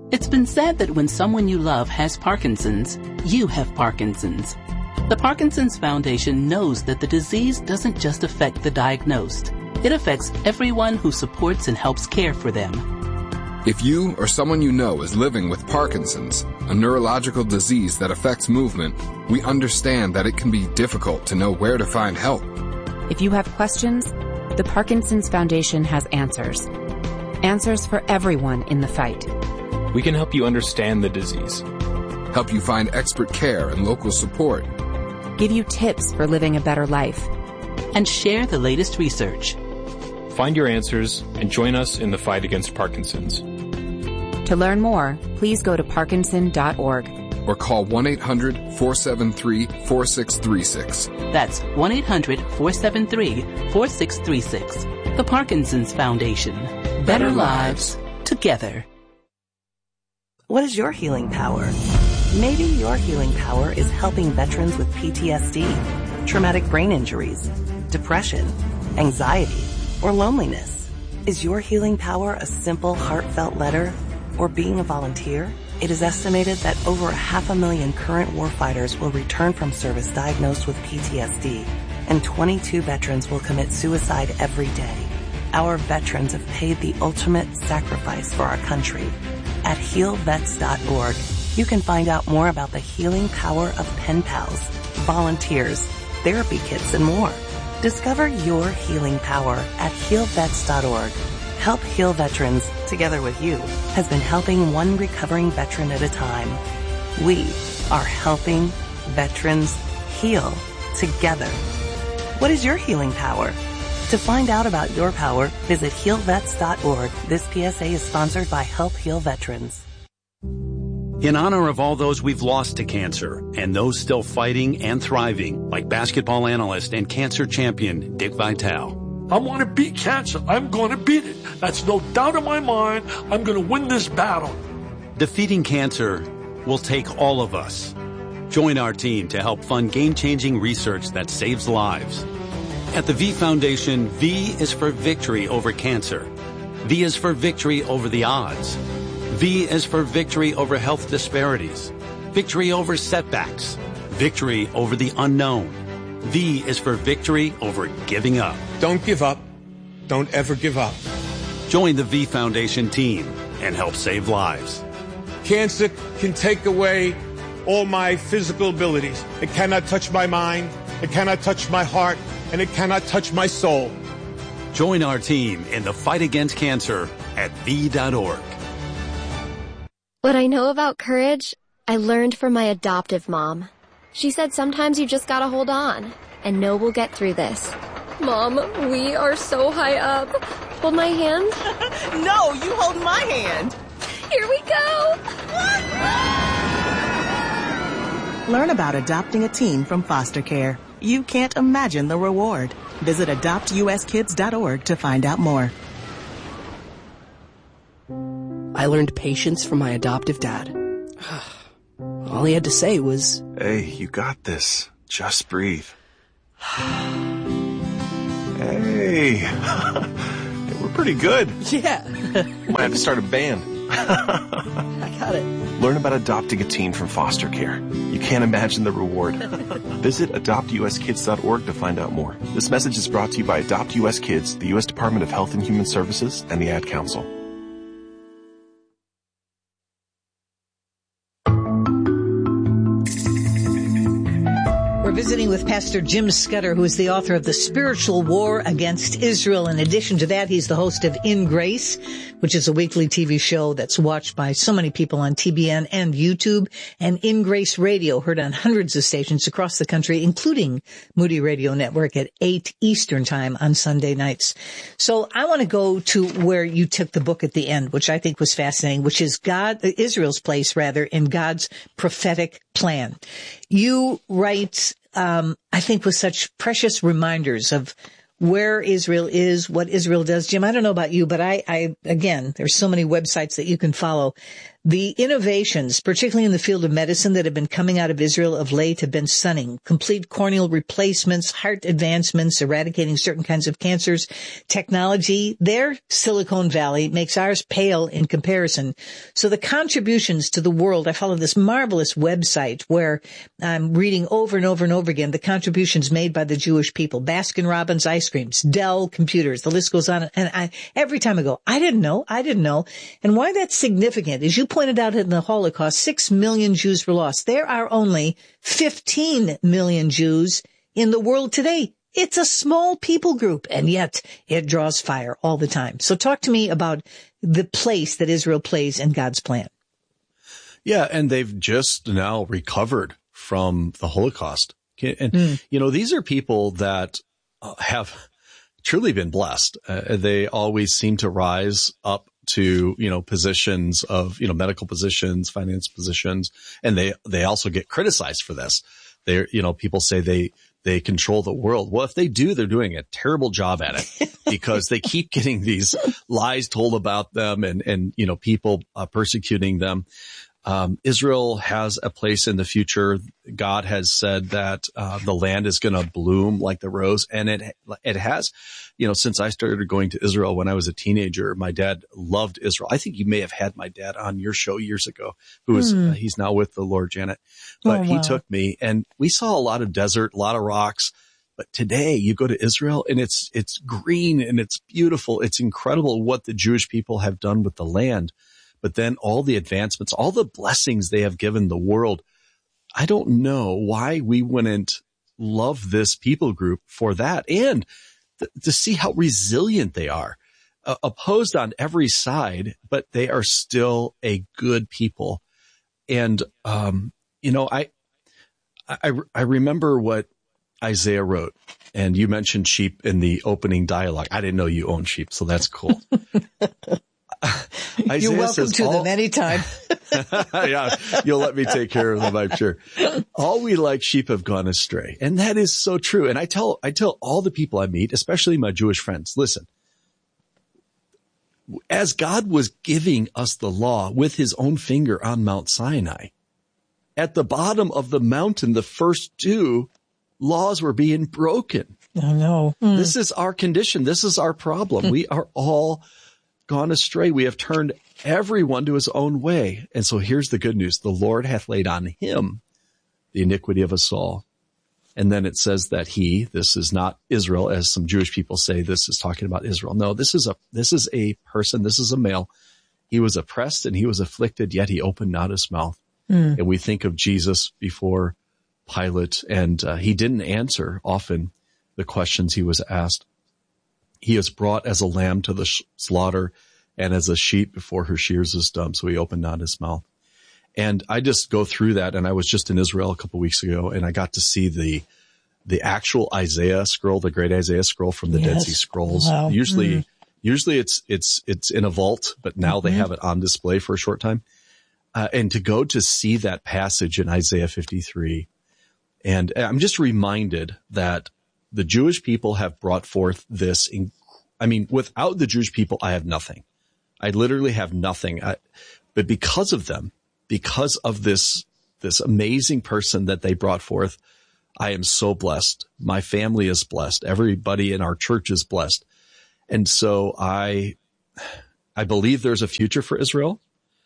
It's been said that when someone you love has Parkinson's, you have Parkinson's. The Parkinson's Foundation knows that the disease doesn't just affect the diagnosed. It affects everyone who supports and helps care for them. If you or someone you know is living with Parkinson's, a neurological disease that affects movement, we understand that it can be difficult to know where to find help. If you have questions, the Parkinson's Foundation has answers. Answers for everyone in the fight. We can help you understand the disease, help you find expert care and local support, give you tips for living a better life, and share the latest research. Find your answers and join us in the fight against Parkinson's. To learn more, please go to parkinson.org. Or call 1-800-473-4636. That's 1-800-473-4636. The Parkinson's Foundation. Better lives together. What is your healing power? Maybe your healing power is helping veterans with PTSD, traumatic brain injuries, depression, anxiety, or loneliness. Is your healing power a simple, heartfelt letter or being a volunteer? It is estimated that over 500,000 current warfighters will return from service diagnosed with PTSD, and 22 veterans will commit suicide every day. Our veterans have paid the ultimate sacrifice for our country. At healvets.org, you can find out more about the healing power of pen pals, volunteers, therapy kits, and more. Discover your healing power at healvets.org. Help Heal Veterans, together with you, has been helping one recovering veteran at a time. We are helping veterans heal together. What is your healing power? To find out about your power, visit healvets.org. This PSA is sponsored by Help Heal Veterans. In honor of all those we've lost to cancer and those still fighting and thriving, like basketball analyst and cancer champion Dick Vitale. I want to beat cancer. I'm going to beat it. That's no doubt in my mind. I'm going to win this battle. Defeating cancer will take all of us. Join our team to help fund game-changing research that saves lives. At the V Foundation, V is for victory over cancer. V is for victory over the odds. V is for victory over health disparities, victory over setbacks, victory over the unknown. V is for victory over giving up. Don't give up. Don't ever give up. Join the V Foundation team and help save lives. Cancer can take away all my physical abilities. It cannot touch my mind. It cannot touch my heart. And it cannot touch my soul. Join our team in the fight against cancer at V.org. What I know about courage, I learned from my adoptive mom. She said sometimes you just gotta hold on and know we'll get through this. Mom, we are so high up. Hold my hand. No, you hold my hand. Here we go. Learn about adopting a teen from foster care. You can't imagine the reward. Visit adoptuskids.org to find out more. I learned patience from my adoptive dad. All he had to say was, "Hey, you got this. Just breathe." Hey, we're pretty good. Yeah. Might have to start a band. I got it. Learn about adopting a teen from foster care. You can't imagine the reward. Visit adoptuskids.org to find out more. This message is brought to you by Adopt US Kids, the U.S. Department of Health and Human Services, and the Ad Council. We're visiting with Pastor Jim Scudder, who is the author of The Spiritual War Against Israel. In addition to that, he's the host of In Grace, which is a weekly TV show that's watched by so many people on TBN and YouTube, and In Grace Radio, heard on hundreds of stations across the country, including Moody Radio Network at 8 Eastern Time on Sunday nights. So I want to go to where you took the book at the end, which I think was fascinating, which is Israel's place, rather, in God's prophetic plan. You write, I think, with such precious reminders of where Israel is, what Israel does. Jim, I don't know about you, but I again, there's so many websites that you can follow The innovations, particularly in the field of medicine, that have been coming out of Israel of late have been stunning. Complete corneal replacements, heart advancements, eradicating certain kinds of cancers. Technology, their Silicon Valley makes ours pale in comparison. So the contributions to the world, I follow this marvelous website where I'm reading over and over and over again the contributions made by the Jewish people. Baskin-Robbins ice creams, Dell computers, the list goes on. And every time I go, I didn't know. And why that's significant is you pointed out in the Holocaust, 6 million Jews were lost. There are only 15 million Jews in the world today. It's a small people group, and yet it draws fire all the time. So talk to me about the place that Israel plays in God's plan. Yeah, and they've just now recovered from the Holocaust. And, these are people that have truly been blessed. They always seem to rise up to, positions of, medical positions, finance positions, and they also get criticized for this. People say they control the world. Well, if they do, they're doing a terrible job at it because they keep getting these lies told about them and people persecuting them. Israel has a place in the future. God has said that the land is going to bloom like the rose, and it has. Since I started going to Israel when I was a teenager, my dad loved Israel. I think you may have had my dad on your show years ago, who is he's now with the Lord, Janet. But he took me, and we saw a lot of desert, a lot of rocks. But today you go to Israel and it's green and it's beautiful. It's incredible what the Jewish people have done with the land. But then all the advancements, all the blessings they have given the world. I don't know why we wouldn't love this people group for that. And to see how resilient they are, opposed on every side, but they are still a good people. And, I remember what Isaiah wrote, and you mentioned sheep in the opening dialogue. I didn't know you own sheep, so that's cool. You're welcome to them anytime. Yeah, you'll let me take care of them, I'm sure. All we like sheep have gone astray. And that is so true. And I tell all the people I meet, especially my Jewish friends, listen, as God was giving us the law with his own finger on Mount Sinai, at the bottom of the mountain, the first 2 laws were being broken. I know. This is our condition. This is our problem. We are all gone astray. We have turned everyone to his own way. And so here's the good news. The Lord hath laid on him the iniquity of us all. And then it says that this is not Israel, as some Jewish people say, this is talking about Israel. No, this is a person. This is a male. He was oppressed and he was afflicted, yet he opened not his mouth. And we think of Jesus before Pilate, and he didn't answer often the questions he was asked. He is brought as a lamb to the slaughter, and as a sheep before her shears is dumb, so he opened not his mouth. And I just go through that, and I was just in Israel a couple weeks ago, and I got to see the actual Isaiah scroll, the great Isaiah scroll from the Dead Sea Scrolls. Wow. Usually it's in a vault, but now they have it on display for a short time. And to go to see that passage in Isaiah 53, and I'm just reminded that the Jewish people have brought forth this. Without the Jewish people, I have nothing. I literally have nothing. But because of them, because of this amazing person that they brought forth, I am so blessed. My family is blessed. Everybody in our church is blessed. And so I believe there's a future for Israel,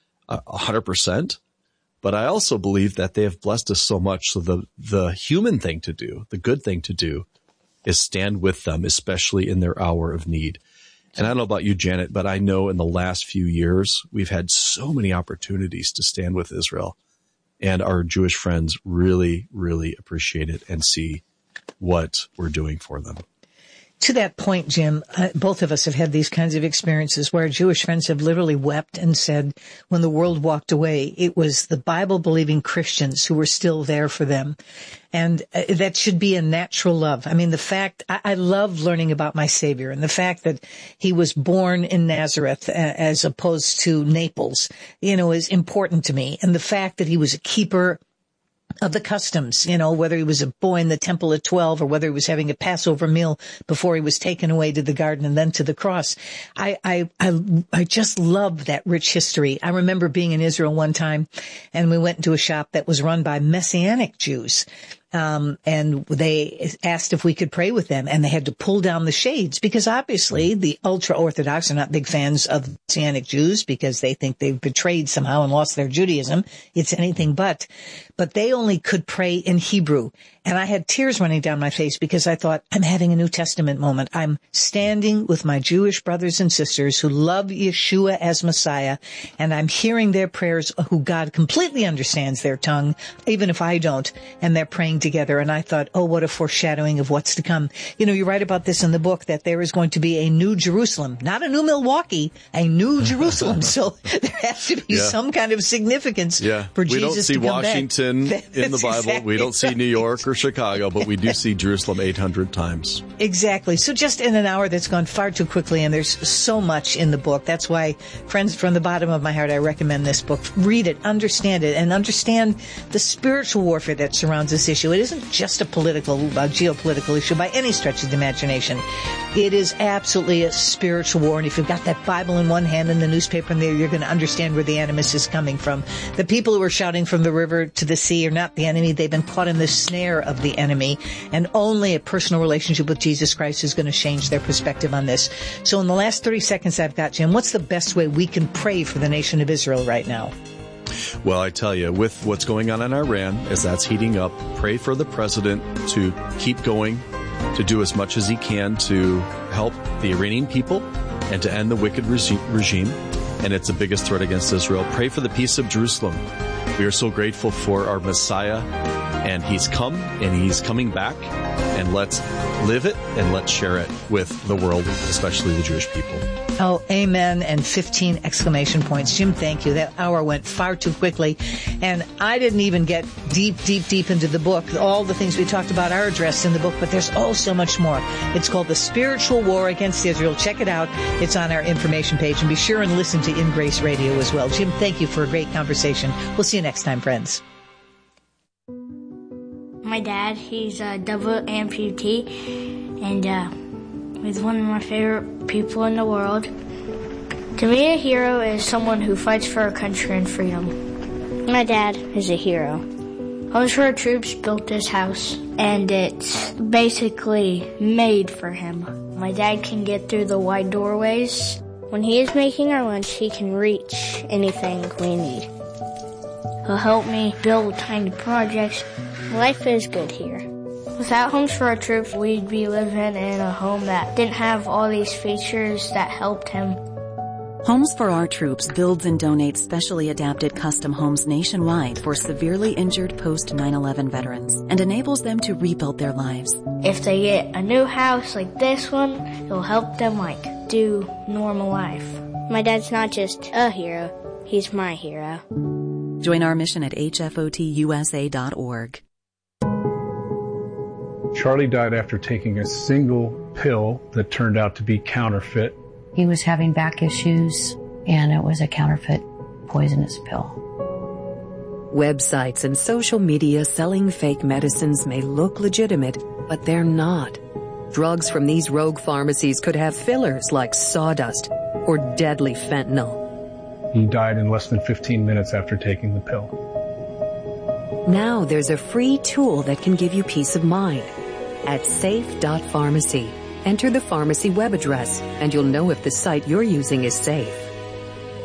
100%. But I also believe that they have blessed us so much. So the human thing to do, the good thing to do, is stand with them, especially in their hour of need. And I don't know about you, Janet, but I know in the last few years, we've had so many opportunities to stand with Israel. And our Jewish friends really, really appreciate it and see what we're doing for them. To that point, Jim, both of us have had these kinds of experiences where Jewish friends have literally wept and said when the world walked away, it was the Bible-believing Christians who were still there for them. And that should be a natural love. I mean, the fact, I love learning about my Savior, and the fact that he was born in Nazareth as opposed to Naples, is important to me. And the fact that he was a keeper of the customs, you know, whether he was a boy in the temple at 12 or whether he was having a Passover meal before he was taken away to the garden and then to the cross. I just love that rich history. I remember being in Israel one time and we went into a shop that was run by Messianic Jews. And they asked if we could pray with them, and they had to pull down the shades because obviously the ultra-Orthodox are not big fans of Messianic Jews because they think they've betrayed somehow and lost their Judaism. It's anything but they only could pray in Hebrew. And I had tears running down my face because I thought, I'm having a New Testament moment. I'm standing with my Jewish brothers and sisters who love Yeshua as Messiah, and I'm hearing their prayers, who God completely understands their tongue, even if I don't, and they're praying together. And I thought, oh, what a foreshadowing of what's to come. You know, you write about this in the book, that there is going to be a new Jerusalem, not a new Milwaukee, a new Jerusalem. So there has to be some kind of significance for Jesus to come back. We don't see Washington in the Bible. Exactly we don't see New York or Chicago, but we do see Jerusalem 800 times. Exactly. So just in an hour that's gone far too quickly, and there's so much in the book. That's why, friends, from the bottom of my heart, I recommend this book. Read it, understand it, and understand the spiritual warfare that surrounds this issue. It isn't just a geopolitical issue by any stretch of the imagination. It is absolutely a spiritual war, and if you've got that Bible in one hand and the newspaper in there, you're going to understand where the animus is coming from. The people who are shouting from the river to the sea are not the enemy. They've been caught in the snare of the enemy, and only a personal relationship with Jesus Christ is going to change their perspective on this. So in the last 30 seconds I've got, Jim, what's the best way we can pray for the nation of Israel right now? Well, I tell you, with what's going on in Iran, as that's heating up, pray for the president to keep going, to do as much as he can to help the Iranian people and to end the wicked regime. And it's the biggest threat against Israel. Pray for the peace of Jerusalem. We are so grateful for our Messiah, and he's come and he's coming back, and let's live it and let's share it with the world, especially the Jewish people. Oh, amen, and 15 exclamation points. Jim, thank you. That hour went far too quickly, and I didn't even get deep into the book. All the things we talked about are addressed in the book, but there's so much more. It's called The Spiritual War Against Israel. Check it out. It's on our information page, and be sure and listen to In Grace Radio as well. Jim, thank you for a great conversation. We'll see you next time, friends. My dad, he's a double amputee, and he's one of my favorite people in the world. To me, a hero is someone who fights for our country and freedom. My dad is a hero. Homes for Our Troops built this house, and it's basically made for him. My dad can get through the wide doorways. When he is making our lunch, he can reach anything we need. He'll help me build tiny projects. Life is good here. Without Homes for Our Troops, we'd be living in a home that didn't have all these features that helped him. Homes for Our Troops builds and donates specially adapted custom homes nationwide for severely injured post-9/11 veterans and enables them to rebuild their lives. If they get a new house like this one, it'll help them do normal life. My dad's not just a hero, he's my hero. Join our mission at hfotusa.org. Charlie died after taking a single pill that turned out to be counterfeit. He was having back issues, and it was a counterfeit poisonous pill. Websites and social media selling fake medicines may look legitimate, but they're not. Drugs from these rogue pharmacies could have fillers like sawdust or deadly fentanyl. He died in less than 15 minutes after taking the pill. Now there's a free tool that can give you peace of mind. At safe.pharmacy, enter the pharmacy web address, and you'll know if the site you're using is safe.